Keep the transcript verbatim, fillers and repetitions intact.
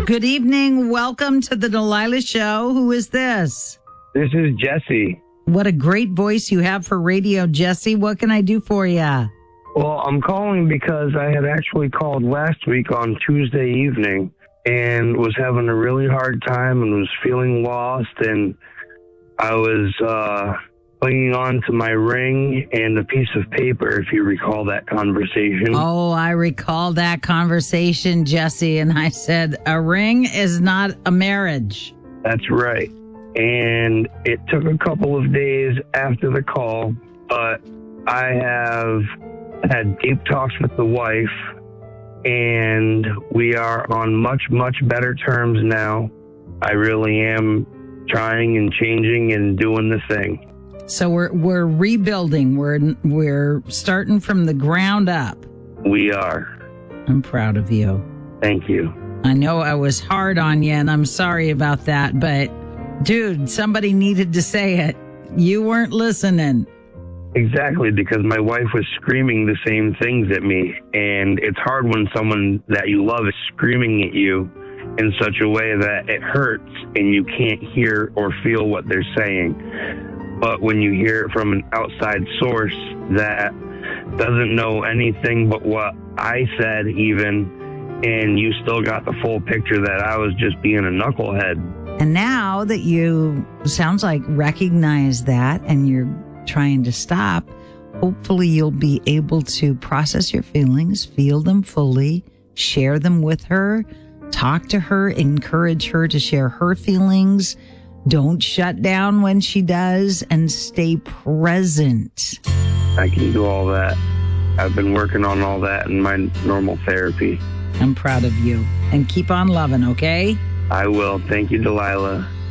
Good evening. Welcome to the Delilah Show. Who is this? This is Jesse. What a great voice you have for radio, Jesse. What can I do for you? Well, I'm calling because I had actually called last week on Tuesday evening and was having a really hard time and was feeling lost. And I was uh, clinging on to my ring and a piece of paper, if you recall that conversation. Oh, I recall that conversation, Jesse. And I said, a ring is not a marriage. That's right. And it took a couple of days after the call, but I have had deep talks with the wife, and we are on much, much better terms now. I really am trying and changing and doing the thing. So we're we're rebuilding. We're we're starting from the ground up. We are. I'm proud of you. Thank you. I know I was hard on you, and I'm sorry about that, but dude, somebody needed to say it. You weren't listening. Exactly, because my wife was screaming the same things at me, and it's hard when someone that you love is screaming at you in such a way that it hurts and you can't hear or feel what they're saying. But when you hear it from an outside source that doesn't know anything but what I said even, and you still got the full picture that I was just being a knucklehead. And now that you, sounds like, recognize that and you're trying to stop, hopefully you'll be able to process your feelings, feel them fully, share them with her, talk to her, encourage her to share her feelings. Don't shut down when she does, and stay present. I can do all that. I've been working on all that in my normal therapy. I'm proud of you. And keep on loving, okay? I will. Thank you, Delilah.